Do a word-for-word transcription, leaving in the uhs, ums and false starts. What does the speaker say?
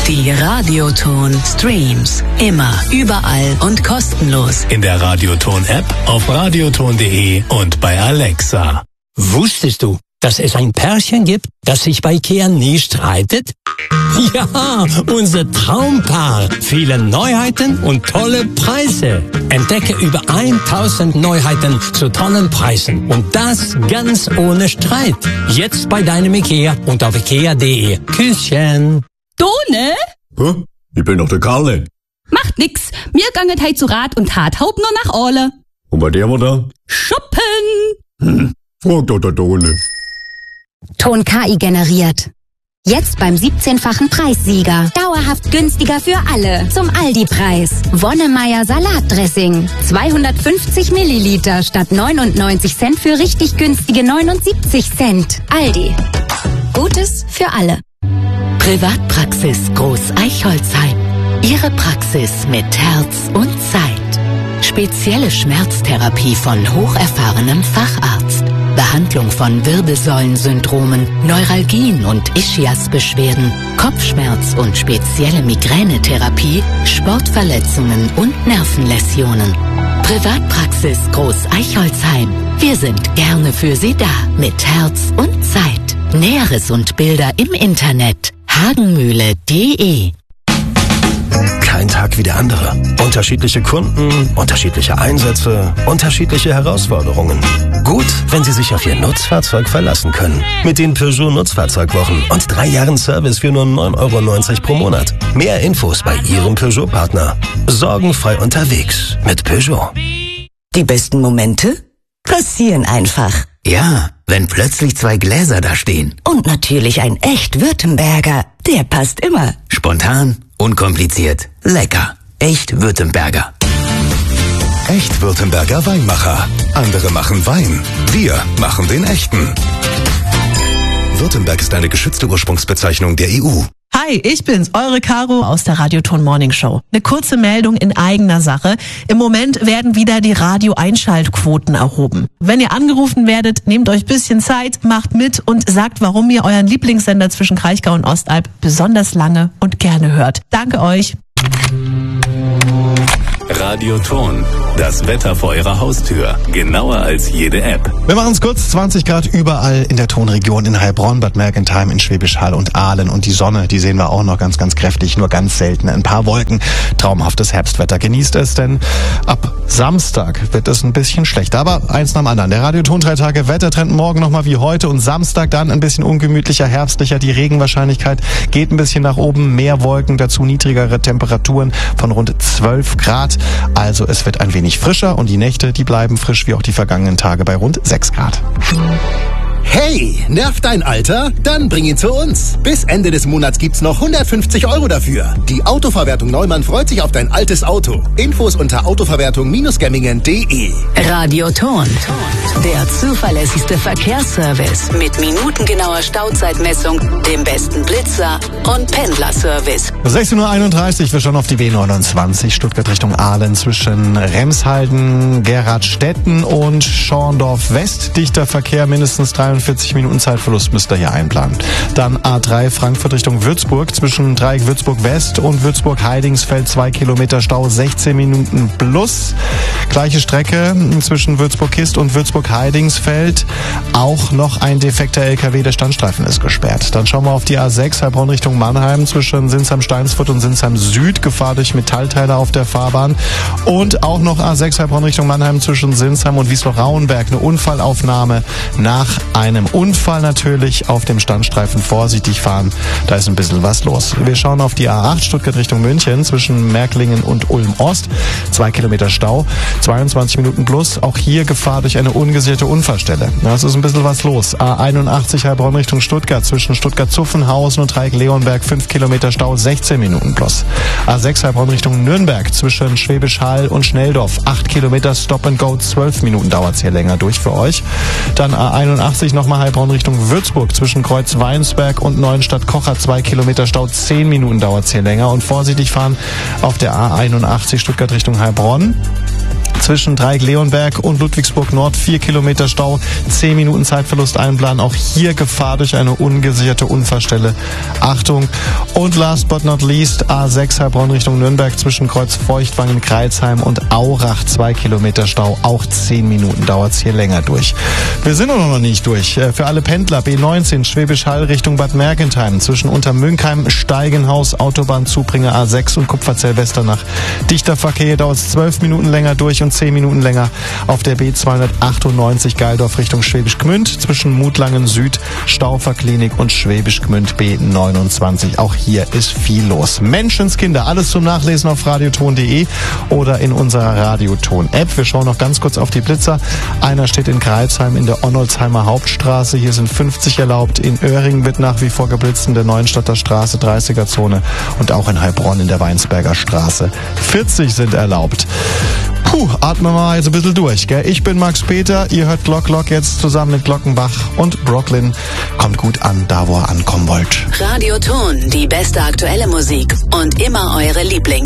Die Radioton Streams. Immer, überall und kostenlos. In der Radioton-App, auf radioton punkt de und bei Alexa. Wusstest du, dass es ein Pärchen gibt, das sich bei IKEA nie streitet? Ja, unser Traumpaar. Viele Neuheiten und tolle Preise. Entdecke über tausend Neuheiten zu tollen Preisen. Und das ganz ohne Streit. Jetzt bei deinem IKEA und auf ikea punkt de. Küsschen. Done? Hä? Ich bin doch der Karle. Macht nix. Mir ganget heit zu Rat und Tat haupt nur nach Orle. Und bei der war da? Shoppen. Hm. Frag doch der Done. Ton K I generiert. Jetzt beim siebzehnfachen Preissieger. Dauerhaft günstiger für alle. Zum Aldi-Preis. Wonnemeier Salatdressing. zweihundertfünfzig Milliliter statt neunundneunzig Cent für richtig günstige neunundsiebzig Cent. Aldi. Gutes für alle. Privatpraxis Groß Eichholzheim. Ihre Praxis mit Herz und Zeit. Spezielle Schmerztherapie von hocherfahrenem Facharzt. Behandlung von Wirbelsäulensyndromen, Neuralgien und Ischiasbeschwerden, Kopfschmerz und spezielle Migränetherapie, Sportverletzungen und Nervenläsionen. Privatpraxis Groß Eichholzheim. Wir sind gerne für Sie da mit Herz und Zeit. Näheres und Bilder im Internet hagenmühle punkt de. Kein Tag wie der andere. Unterschiedliche Kunden, unterschiedliche Einsätze, unterschiedliche Herausforderungen. Gut, wenn Sie sich auf Ihr Nutzfahrzeug verlassen können. Mit den Peugeot Nutzfahrzeugwochen und drei Jahren Service für nur neun Euro neunzig pro Monat. Mehr Infos bei Ihrem Peugeot-Partner. Sorgenfrei unterwegs mit Peugeot. Die besten Momente passieren einfach. Ja, wenn plötzlich zwei Gläser da stehen. Und natürlich ein echt Württemberger. Der passt immer. Spontan, unkompliziert, lecker. Echt Württemberger. Echt Württemberger Weinmacher. Andere machen Wein. Wir machen den echten. Württemberg ist eine geschützte Ursprungsbezeichnung der E U. Hi, ich bin's, eure Caro aus der Radioton Morning Show. Eine kurze Meldung in eigener Sache. Im Moment werden wieder die Radio-Einschaltquoten erhoben. Wenn ihr angerufen werdet, nehmt euch bisschen Zeit, macht mit und sagt, warum ihr euren Lieblingssender zwischen Kraichgau und Ostalb besonders lange und gerne hört. Danke euch. Radioton, das Wetter vor Ihrer Haustür. Genauer als jede App. Wir machen es kurz, zwanzig Grad überall in der Tonregion, in Heilbronn, Bad Mergentheim, in Schwäbisch Hall und Aalen. Und die Sonne, die sehen wir auch noch ganz, ganz kräftig, nur ganz selten. Ein paar Wolken, traumhaftes Herbstwetter. Genießt es, denn ab Samstag wird es ein bisschen schlechter. Aber eins nach dem anderen. Der Radioton drei Tage Wettertrend morgen nochmal wie heute und Samstag dann ein bisschen ungemütlicher, herbstlicher. Die Regenwahrscheinlichkeit geht ein bisschen nach oben, mehr Wolken, dazu niedrigere Temperaturen von rund zwölf Grad. Also es wird ein wenig frischer und die Nächte, die bleiben frisch wie auch die vergangenen Tage bei rund sechs Grad. Hey, nervt dein Alter? Dann bring ihn zu uns. Bis Ende des Monats gibt's noch hundertfünfzig Euro dafür. Die Autoverwertung Neumann freut sich auf dein altes Auto. Infos unter autoverwertung Gemmingen punkt de. Radioton, der zuverlässigste Verkehrsservice mit minutengenauer Stauzeitmessung, dem besten Blitzer und Pendlerservice. sechzehn Uhr einunddreißig, wir schauen auf die B neunundzwanzig, Stuttgart Richtung Aalen zwischen Remshalden, Gerradstetten und Schorndorf West. Dichter Verkehr, mindestens dreiundvierzig Minuten Zeitverlust müsst ihr hier einplanen. Dann A drei Frankfurt Richtung Würzburg zwischen Dreieck Würzburg West und Würzburg Heidingsfeld, zwei Kilometer Stau, sechzehn Minuten plus. Gleiche Strecke zwischen Würzburg Kist und Würzburg Heidingsfeld. Auch noch ein defekter L K W, der Standstreifen ist gesperrt. Dann schauen wir auf die A sechs Heilbronn Richtung Mannheim zwischen Sinsheim-Steinsfurt und Sinsheim-Süd, Gefahr durch Metallteile auf der Fahrbahn. Und auch noch A sechs Heilbronn Richtung Mannheim zwischen Sinsheim und Wiesloch-Rauenberg, eine Unfallaufnahme nach einem Unfall natürlich auf dem Standstreifen. Vorsichtig fahren, da ist ein bisschen was los. Wir schauen auf die A acht Stuttgart Richtung München zwischen Märklingen und Ulm Ost. Zwei Kilometer Stau, zweiundzwanzig Minuten plus. Auch hier Gefahr durch eine ungesicherte Unfallstelle. Ja, es ist ein bisschen was los. A einundachtzig Heilbronn Richtung Stuttgart zwischen Stuttgart-Zuffenhausen und Dreieck-Leonberg, fünf Kilometer Stau, sechzehn Minuten plus. A sechs Heilbronn Richtung Nürnberg zwischen Schwäbisch Hall und Schnelldorf, acht Kilometer Stop and Go, zwölf Minuten dauert es hier länger durch für euch. Dann A einundachtzig nochmal Heilbronn Richtung Würzburg zwischen Kreuz-Weinsberg und Neuenstadt-Kocher, zwei Kilometer Stau, zehn Minuten dauert es hier länger. Und vorsichtig fahren auf der A einundachtzig Stuttgart Richtung Heilbronn. Zwischen Dreieck-Leonberg und Ludwigsburg Nord, vier Kilometer Stau, zehn Minuten Zeitverlust einplanen. Auch hier Gefahr durch eine ungesicherte Unfallstelle. Achtung. Und last but not least A sechs Heilbronn Richtung Nürnberg zwischen Kreuz Feuchtwangen, Kreilsheim und Aurach. Zwei Kilometer Stau, auch zehn Minuten dauert's hier länger durch. Wir sind auch noch nicht durch. Für alle Pendler B neunzehn Schwäbisch Hall Richtung Bad Mergentheim zwischen Untermünkheim, Steigenhaus, Autobahnzubringer A sechs und Kupferzell-Westernach. Dichter Verkehr, dauert's zwölf Minuten länger durch und zehn Minuten länger auf der B zweihundertachtundneunzig Geildorf Richtung Schwäbisch Gmünd zwischen Mutlangen Süd, Stauferklinik und Schwäbisch Gmünd B neunundzwanzig. Auch hier ist viel los. Menschenskinder, alles zum Nachlesen auf radioton punkt de oder in unserer Radioton-App. Wir schauen noch ganz kurz auf die Blitzer. Einer steht in Kreilsheim in der Onnolsheimer Hauptstraße. Hier sind fünfzig erlaubt. In Öhringen wird nach wie vor geblitzt in der Neuenstadter Straße, dreißiger Zone. Und auch in Heilbronn in der Weinsberger Straße. vierzig sind erlaubt. Puh, atmen wir mal jetzt ein bisschen durch, gell? Ich bin Max Peter, ihr hört Glock Glock jetzt zusammen mit Glockenbach und Brooklyn. Kommt gut an, da wo ihr ankommen wollt. Radioton, die beste aktuelle Musik und immer eure Lieblings